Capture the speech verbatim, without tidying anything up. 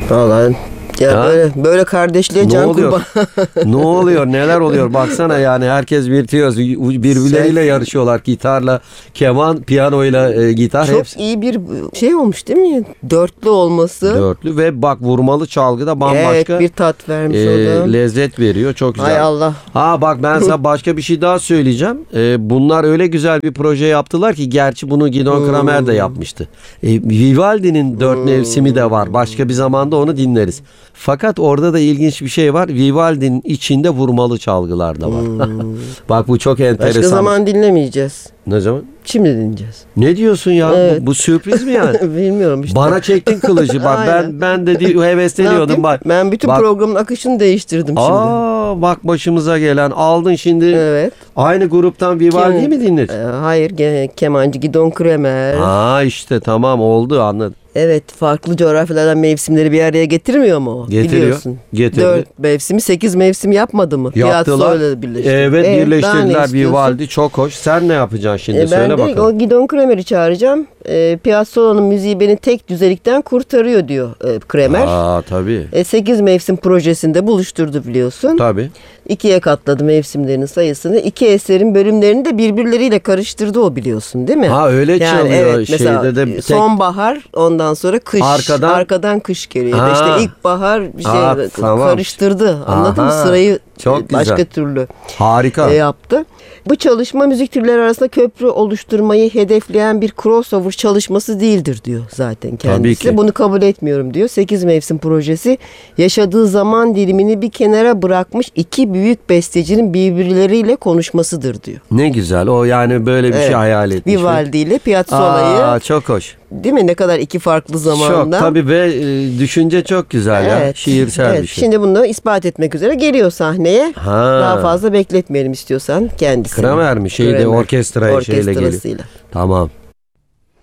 Vallahi ya, Ya. böyle böyle kardeşliğe Ne can oluyor? kurban. Ne oluyor? Neler oluyor? Baksana yani herkes virtüöz. Birbirleriyle Ses. yarışıyorlar. Gitarla, keman, piyanoyla e, gitar Çok hepsi. iyi bir şey olmuş değil mi? Dörtlü olması. Dörtlü ve bak vurmalı çalgı da bambaşka Evet, bir tat vermiş e, o da. lezzet veriyor. Çok güzel. Hay Allah. Ha bak ben sana başka bir şey daha söyleyeceğim. E, bunlar öyle güzel bir proje yaptılar ki gerçi bunu Gidon Kramer de yapmıştı. E, Vivaldi'nin dört mevsimi de var. Başka bir zamanda onu dinleriz. Fakat orada da ilginç bir şey var. Vivaldi'nin içinde vurmalı çalgılar da var. Bak bu çok enteresan. Başka zaman dinlemeyeceğiz. Ne zaman? Şimdi dinleyeceğiz. Ne diyorsun ya? Evet. Bu, bu sürpriz mi yani? Bilmiyorum işte. Bana çektin kılıcı bak. ben Aynen. ben de di- Ne hevesleniyordum yapayım? bak. Ben bütün Bak. programın akışını değiştirdim şimdi. Aa bak başımıza gelen aldın şimdi. Evet. Aynı gruptan Vivaldi'yi Kim- mi dinledin? Ee, hayır, ge- kemancı Gidon Kremer. Aa işte tamam oldu anladım. Evet, farklı coğrafyalardan mevsimleri bir araya getirmiyor mu o? Getiriyor, Biliyorsun. getirdi. Dört mevsimi sekiz mevsim yapmadı mı? Yaptılar. Piazzolla birleştirdi. Evet Ee, daha ne birleştirdiler istiyorsun? Vivaldi çok hoş. Sen ne yapacaksın şimdi E, söyle ben de bakalım. o Gidon Kremer'i çağıracağım. E, Piazzolla'nın müziği beni tek düzelikten kurtarıyor diyor e, Kremer. Aa tabii. E, sekiz mevsim projesinde buluşturdu biliyorsun. Tabii. İkiye katladı mevsimlerin sayısını. İki eserin bölümlerini de birbirleriyle karıştırdı o biliyorsun değil mi? Ha öyle çalıyor mesela şeyde de bir tek- sonbahar ondan sonra kış. Arkadan- Arkadan kış geliyor. Ha. İşte ilkbahar bir şey Ha, tamam. karıştırdı. Anladın mı? Aha, Sırayı çok başka güzel. türlü Harika. e, yaptı. Bu çalışma müzik türleri arasında köprü oluşturmayı hedefleyen bir crossover çalışması değildir diyor zaten kendisi. ki. Bunu kabul etmiyorum diyor. Sekiz mevsim projesi yaşadığı zaman dilimini bir kenara bırakmış iki büyük bestecinin birbirleriyle konuşmasıdır diyor. Ne güzel o yani böyle bir şey Evet. hayal etmiş. Vivaldi ile Piazzolla'yı, Aa çok hoş. değil mi? Ne kadar iki farklı zamanda. Çok tabii ve e, düşünce çok güzel ya. Evet. Şiirsel Evet. bir şey. Şimdi bunu ispat etmek üzere geliyor sahneye. Ha. Daha fazla bekletmeyelim istiyorsan kendisi. Kramer mi? Şeyde orkestra şeyle geliyor. Orkestrasıyla. Tamam.